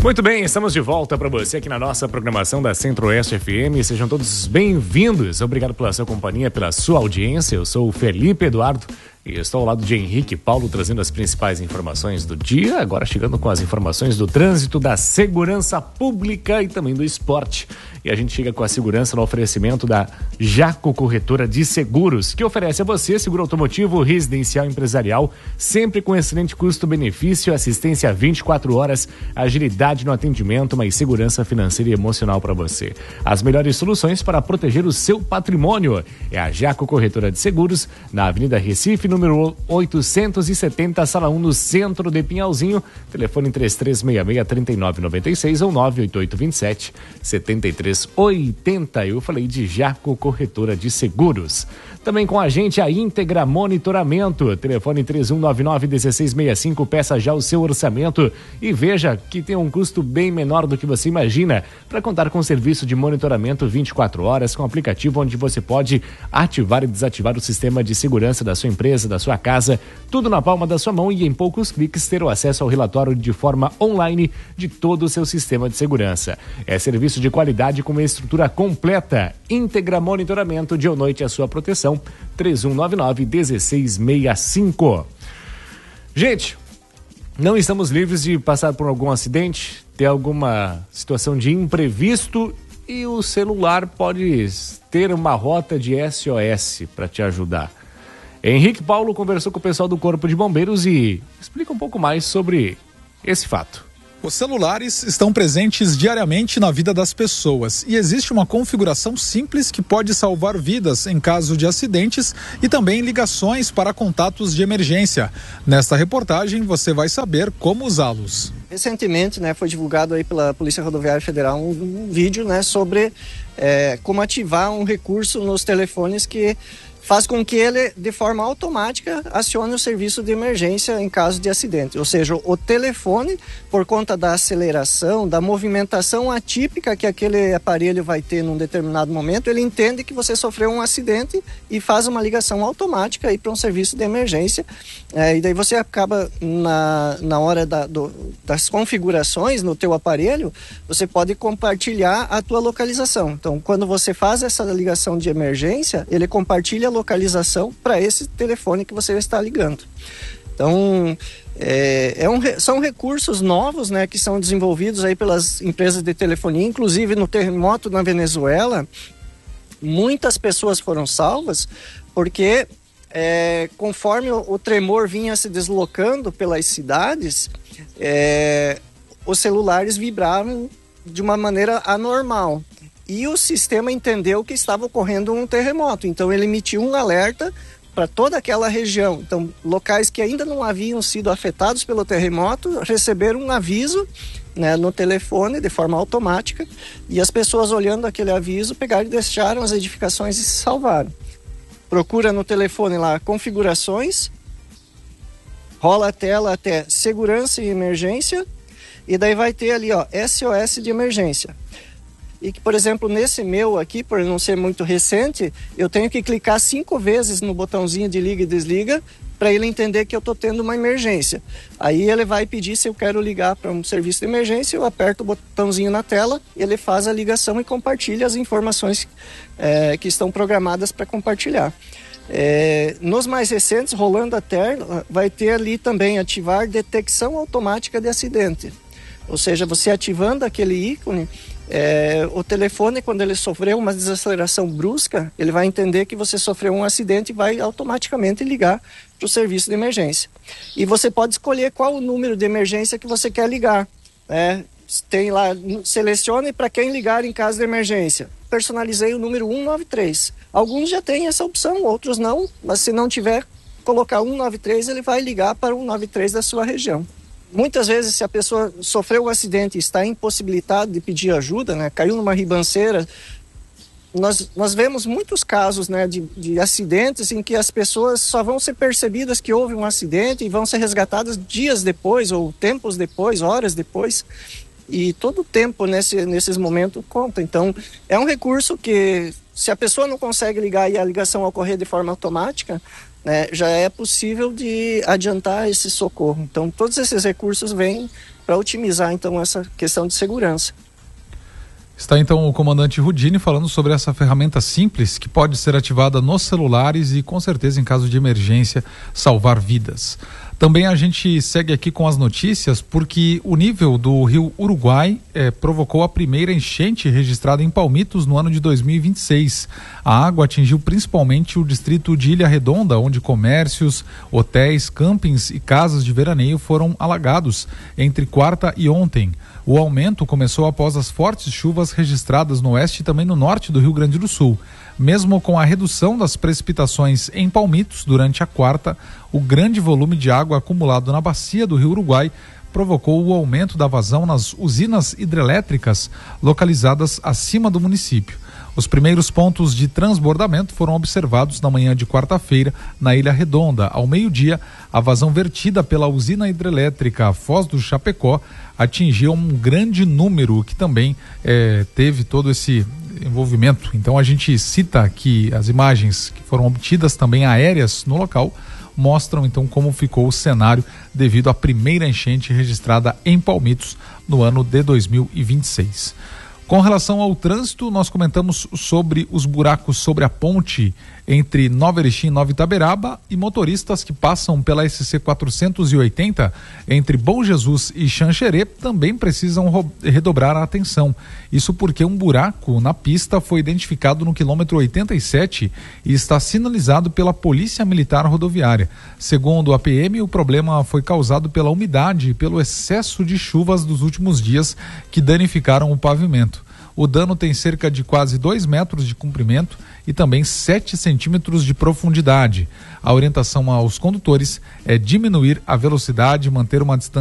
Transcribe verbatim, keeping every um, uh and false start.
Muito bem, estamos de volta para você aqui na nossa programação da Centro-Oeste F M. Sejam todos bem-vindos. Obrigado pela sua companhia, pela sua audiência. Eu sou o Felipe Eduardo e estou ao lado de Henrique Paulo, trazendo as principais informações do dia. Agora chegando com as informações do trânsito, da segurança pública e também do esporte. E a gente chega com a segurança no oferecimento da Jaco Corretora de Seguros, que oferece a você seguro automotivo, residencial, empresarial, sempre com excelente custo-benefício, assistência vinte e quatro horas, agilidade no atendimento, mas segurança financeira e emocional para você. As melhores soluções para proteger o seu patrimônio é a Jaco Corretora de Seguros, na Avenida Recife, número oitocentos e setenta, sala um, no centro de Pinhalzinho. Telefone três três seis seis, três nove nove seis ou nove oito oito dois sete, sete três oito zero. Eu falei de Jaco Corretora de Seguros. Também com a gente a Íntegra Monitoramento. Telefone três um nove nove, um seis seis cinco. Peça já o seu orçamento e veja que tem um custo bem menor do que você imagina para contar com serviço de monitoramento vinte e quatro horas, com aplicativo onde você pode ativar e desativar o sistema de segurança da sua empresa, da sua casa, tudo na palma da sua mão e em poucos cliques ter o acesso ao relatório de forma online de todo o seu sistema de segurança. É serviço de qualidade com uma estrutura completa. Íntegra Monitoramento, dia ou noite a sua proteção. três um nove nove, um seis seis cinco. Gente, não estamos livres de passar por algum acidente, ter alguma situação de imprevisto e o celular pode ter uma rota de S O S para te ajudar. Henrique Paulo conversou com o pessoal do Corpo de Bombeiros e explica um pouco mais sobre esse fato. Os celulares estão presentes diariamente na vida das pessoas e existe uma configuração simples que pode salvar vidas em caso de acidentes e também ligações para contatos de emergência. Nesta reportagem você vai saber como usá-los. Recentemente, né, foi divulgado aí pela Polícia Rodoviária Federal um, um vídeo, né, sobre é, como ativar um recurso nos telefones que faz com que ele, de forma automática, acione o serviço de emergência em caso de acidente. Ou seja, o telefone, por conta da aceleração, da movimentação atípica que aquele aparelho vai ter num determinado momento, ele entende que você sofreu um acidente e faz uma ligação automática para um serviço de emergência. É, e daí você acaba, na, na hora da, do, das configurações no teu aparelho, você pode compartilhar a tua localização. Então, quando você faz essa ligação de emergência, ele compartilha a localização para esse telefone que você está ligando. Então, é, é um, são recursos novos, né, que são desenvolvidos aí pelas empresas de telefonia. Inclusive no terremoto na Venezuela, muitas pessoas foram salvas porque é, conforme o, o tremor vinha se deslocando pelas cidades, é, os celulares vibravam de uma maneira anormal. E o sistema entendeu que estava ocorrendo um terremoto, então ele emitiu um alerta para toda aquela região. Então, locais que ainda não haviam sido afetados pelo terremoto receberam um aviso, né, no telefone de forma automática, e as pessoas olhando aquele aviso pegaram e deixaram as edificações e se salvaram. Procura no telefone lá configurações, rola a tela até segurança e emergência, e daí vai ter ali, ó, S O S de emergência. E que, por exemplo, nesse meu aqui, por não ser muito recente, eu tenho que clicar cinco vezes no botãozinho de liga e desliga para ele entender que eu estou tendo uma emergência. Aí ele vai pedir se eu quero ligar para um serviço de emergência, eu aperto o botãozinho na tela, ele faz a ligação e compartilha as informações é, que estão programadas para compartilhar. É, nos mais recentes, rolando a tela, vai ter ali também ativar detecção automática de acidente. Ou seja, você ativando aquele ícone, É, o telefone, quando ele sofreu uma desaceleração brusca, ele vai entender que você sofreu um acidente e vai automaticamente ligar para o serviço de emergência. E você pode escolher qual o número de emergência que você quer ligar, né? Tem lá, selecione para quem ligar em caso de emergência. Personalizei o número um nove três. Alguns já têm essa opção, outros não, mas se não tiver, colocar um nove três, ele vai ligar para o um nove três da sua região. Muitas vezes, se a pessoa sofreu um acidente e está impossibilitada de pedir ajuda, né, caiu numa ribanceira, nós, nós vemos muitos casos, né, de, de acidentes em que as pessoas só vão ser percebidas que houve um acidente e vão ser resgatadas dias depois, ou tempos depois, horas depois. E todo o tempo nesse, nesses momentos conta. Então, é um recurso que, se a pessoa não consegue ligar e a ligação ocorrer de forma automática, né, já é possível de adiantar esse socorro. Então, todos esses recursos vêm para otimizar então essa questão de segurança. Está então o comandante Rudini falando sobre essa ferramenta simples que pode ser ativada nos celulares e com certeza em caso de emergência salvar vidas. Também a gente segue aqui com as notícias porque o nível do rio Uruguai eh, provocou a primeira enchente registrada em Palmitos no ano de dois mil e vinte e seis. A água atingiu principalmente o distrito de Ilha Redonda, onde comércios, hotéis, campings e casas de veraneio foram alagados entre quarta e ontem. O aumento começou após as fortes chuvas registradas no oeste e também no norte do Rio Grande do Sul. Mesmo com a redução das precipitações em Palmitos durante a quarta, o grande volume de água acumulado na bacia do Rio Uruguai provocou o aumento da vazão nas usinas hidrelétricas localizadas acima do município. Os primeiros pontos de transbordamento foram observados na manhã de quarta-feira na Ilha Redonda. Ao meio-dia, a vazão vertida pela usina hidrelétrica Foz do Chapecó atingiu um grande número, que também eh, teve todo esse envolvimento. Então a gente cita que as imagens que foram obtidas também aéreas no local mostram então como ficou o cenário devido à primeira enchente registrada em Palmitos no ano de dois mil e vinte e seis. Com relação ao trânsito, nós comentamos sobre os buracos sobre a ponte entre Nova Erechim e Nova Itaberaba e motoristas que passam pela S C quatrocentos e oitenta entre Bom Jesus e Xanxerê também precisam redobrar a atenção. Isso porque um buraco na pista foi identificado no quilômetro oitenta e sete e está sinalizado pela Polícia Militar Rodoviária. Segundo a P M, o problema foi causado pela umidade e pelo excesso de chuvas dos últimos dias que danificaram o pavimento. O dano tem cerca de quase dois metros de comprimento e também sete centímetros de profundidade. A orientação aos condutores é diminuir a velocidade, manter uma distância